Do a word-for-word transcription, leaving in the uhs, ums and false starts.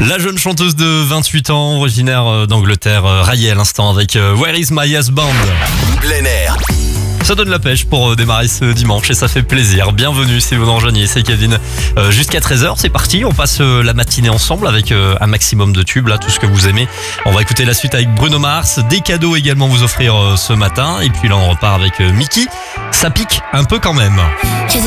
La jeune chanteuse de vingt-huit ans, originaire d'Angleterre, Raye à l'instant avec Where is my husband. Plein air. Ça donne la pêche pour démarrer ce dimanche et ça fait plaisir. Bienvenue si vous nous rejoignez, c'est Kevin. Euh, jusqu'à treize heures, c'est parti. On passe la matinée ensemble avec euh, un maximum de tubes, là, tout ce que vous aimez. On va écouter la suite avec Bruno Mars. Des cadeaux également vous offrir euh, ce matin. Et puis là, on repart avec euh, Mickey. Ça pique un peu quand même.